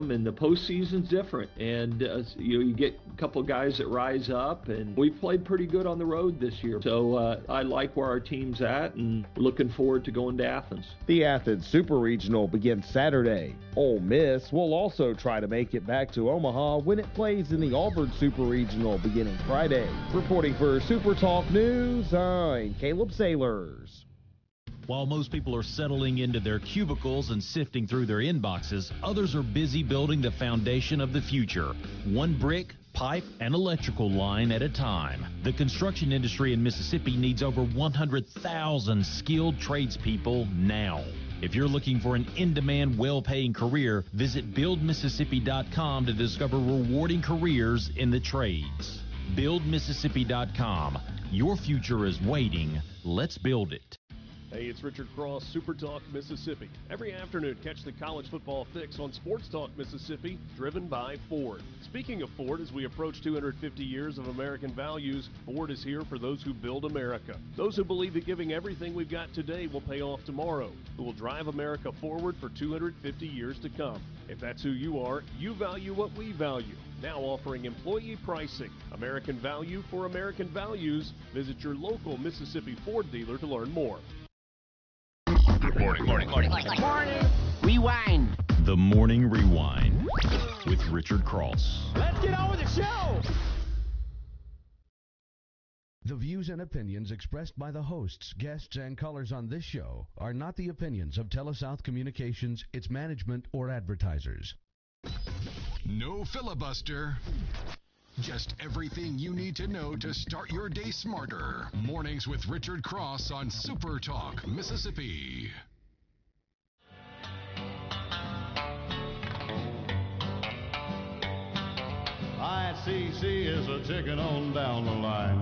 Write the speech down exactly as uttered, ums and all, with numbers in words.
And the postseason's different, and uh, you know, you get a couple guys that rise up, and we played pretty good on the road this year. So uh, I like where our team's at, and looking forward to going to Athens. The Athens Super Regional begins Saturday. Ole Miss will also try to make it back to Omaha when it plays in the Auburn Super Regional beginning Friday. Reporting for Super Talk News, I'm Caleb Sailors. While most people are settling into their cubicles and sifting through their inboxes, others are busy building the foundation of the future, one brick, pipe, and electrical line at a time. The construction industry in Mississippi needs over one hundred thousand skilled tradespeople now. If you're looking for an in-demand, well-paying career, visit build mississippi dot com to discover rewarding careers in the trades. build mississippi dot com. Your future is waiting. Let's build it. Hey, it's Richard Cross, Super Talk Mississippi. Every afternoon, catch the college football fix on Sports Talk Mississippi, driven by Ford. Speaking of Ford, as we approach two hundred fifty years of American values, Ford is here for those who build America. Those who believe that giving everything we've got today will pay off tomorrow, who will drive America forward for two hundred fifty years to come. If that's who you are, you value what we value. Now offering employee pricing. American value for American values. Visit your local Mississippi Ford dealer to learn more. Good morning, morning, morning, morning. Morning. Rewind. The Morning Rewind with Richard Cross. Let's get on with the show. The views and opinions expressed by the hosts, guests, and callers on this show are not the opinions of TeleSouth Communications, its management, or advertisers. No filibuster. Just everything you need to know to start your day smarter. Mornings with Richard Cross on Super Talk Mississippi. I C C is a ticking on down the line.